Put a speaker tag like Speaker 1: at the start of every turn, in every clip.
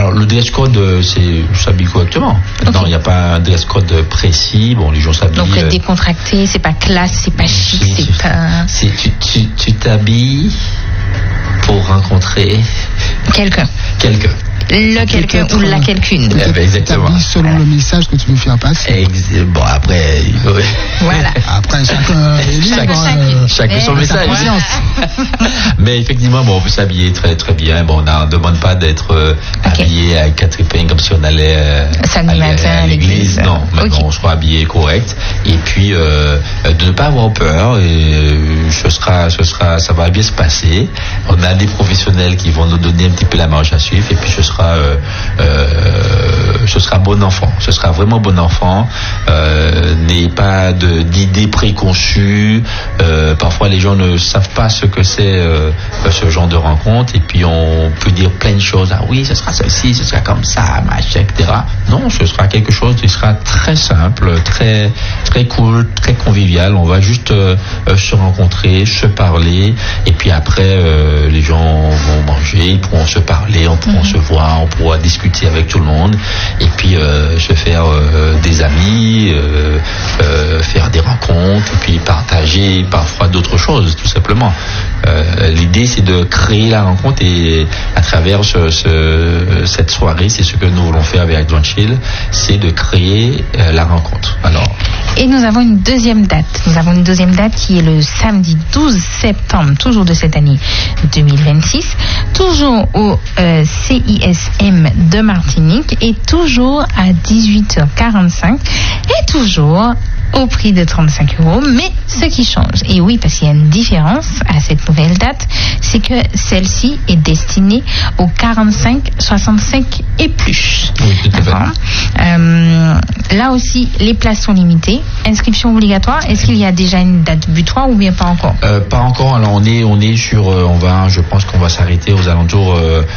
Speaker 1: Alors le dress code, c'est s'habiller correctement. Maintenant, il n'y a pas un dress code précis. Bon, les gens s'habillent.
Speaker 2: Donc décontracté, c'est pas classe, c'est pas chic, c'est pas.
Speaker 1: Tu t'habilles pour rencontrer
Speaker 2: quelqu'un. Le quelqu'un ou la quelqu'une.
Speaker 1: Exactement.
Speaker 3: Selon le message que tu veux faire passer.
Speaker 1: Bon, après.
Speaker 2: Voilà.
Speaker 3: Après,
Speaker 1: chacun son message. Mais effectivement, bon, on peut s'habiller très très bien. Bon, on ne demande pas d'être habillé avec 4 épingles comme si on allait à l'église. Non, maintenant on sera habillé correct. Et puis de ne pas avoir peur. Et ça va bien se passer. On a des professionnels qui vont nous donner un petit peu la marche à suivre. Et puis ce sera bon enfant. Ce sera vraiment bon enfant. N'ayez pas d'idées préconçues. Parfois les gens ne savent pas ce que c'est ce genre de rencontre. Et puis on peut dire plein de choses. Ah oui, ce sera ceci, ce sera comme ça, machin, etc. Non, ce sera quelque chose qui sera très simple, très très cool, très convivial. On va juste se rencontrer, se parler. Et puis après, les gens vont manger, ils pourront se parler, on pourra se voir, on pourra discuter avec tout le monde. Et puis se faire des amis, faire des rencontres, et puis partager parfois d'autres choses, tout simplement. L'idée, c'est de créer la rencontre, et à travers cette soirée, c'est ce que nous voulons faire avec Adventchill, c'est de créer la rencontre. Alors.
Speaker 2: Et nous avons une deuxième date. Qui est le samedi 12 septembre, toujours de cette année 2026, toujours au CISM de Martinique, et toujours à 18h45, et toujours au prix de 35 €. Mais ce qui change, et oui, parce qu'il y a une différence à cette nouvelle date, c'est que celle-ci est destinée aux 45-65 et plus.
Speaker 1: Oui, tout à fait.
Speaker 2: Là aussi, les places sont limitées. Inscription obligatoire. Est-ce qu'il y a déjà une date butoir ou bien pas encore?
Speaker 1: Pas encore. Alors on est sur, je pense qu'on va s'arrêter aux alentours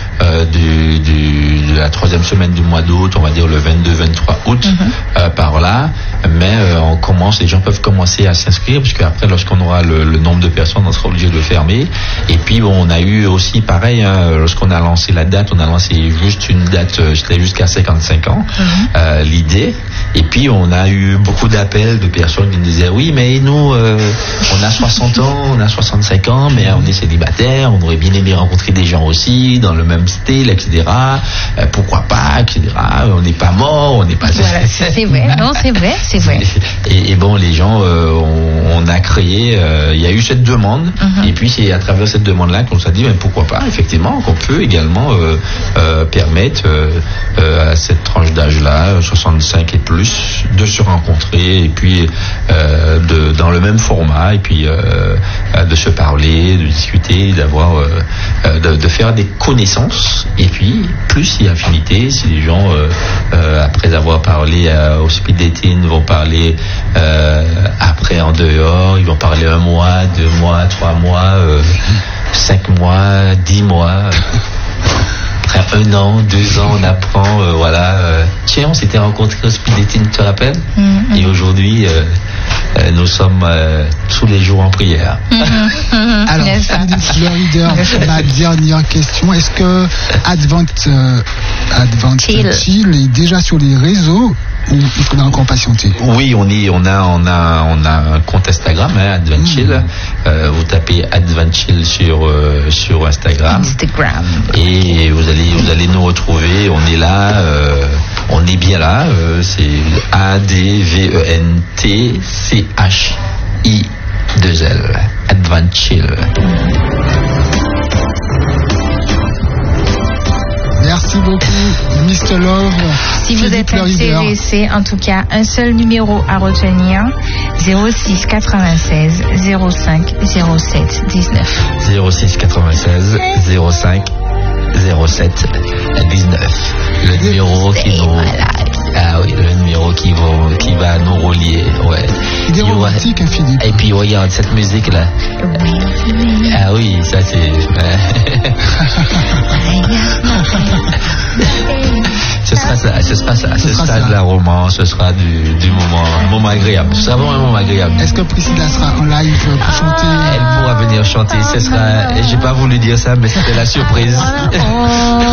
Speaker 1: de la 3e semaine du mois d'août. On va dire le 22-23 août, par là. Mais les gens peuvent commencer à s'inscrire, parce qu'après, lorsqu'on aura le nombre de personnes, on sera obligé de fermer. Et puis on a eu aussi pareil, lorsqu'on a lancé la date, on a lancé juste une date, c'était jusqu'à 55 ans, l'idée. Et puis on a eu beaucoup d'appels de personnes qui nous disaient oui, mais nous on a 60 ans, on a 65 ans, mais on est célibataire, on aurait bien aimé rencontrer des gens aussi dans le même style, etc. Pourquoi pas, etc. On n'est pas mort, on n'est pas.
Speaker 2: Voilà, c'est vrai, non, c'est vrai.
Speaker 1: Et bon, les gens, on a créé, il y a eu cette demande, et puis c'est à travers cette demande-là qu'on s'est dit, mais pourquoi pas, effectivement, qu'on peut également permettre à cette tranche d'âge-là, 65 et plus, de se rencontrer, et puis dans le même format, et puis de se parler, de discuter, d'avoir, de faire des connaissances, et puis plus il y a affinité, si les gens, après avoir parlé au speed dating, vont parler après en dehors, ils vont parler 1 mois, 2 mois, 3 mois, 5 mois, 10 mois. Après 1 an, 2 ans, on apprend, tiens, on s'était rencontrés au speed dating, tu te rappelles? Et aujourd'hui, nous sommes tous les jours en prière.
Speaker 3: Alors, le leader, ma dernière question, est-ce que Adventchill est déjà sur les réseaux, ou il faudra encore patienter?
Speaker 1: Oui, on a un compte Instagram, Adventchill. Vous tapez Adventchill sur Instagram. Et vous allez nous retrouver. On est là, on est bien là. C'est ADVENTCHI2L. Adventchill.
Speaker 3: Merci beaucoup, Mr. Love.
Speaker 2: Si vous êtes intéressé, en tout cas, un seul numéro à retenir, 06 96 05 07 19.
Speaker 1: 06 96 05 07 19. Le numéro qui nous... Ah oui, le numéro qui va nous relier, ouais.
Speaker 3: Il est romantique, Philippe.
Speaker 1: Et puis regarde cette musique là. Ah oui, ça c'est. Ce sera de la romance, ce sera du moment agréable. Ce sera vraiment un moment agréable.
Speaker 3: Est-ce que Priscilla sera en live pour chanter?
Speaker 1: Elle pourra venir chanter. Ce sera. J'ai pas voulu dire ça, mais c'était la surprise.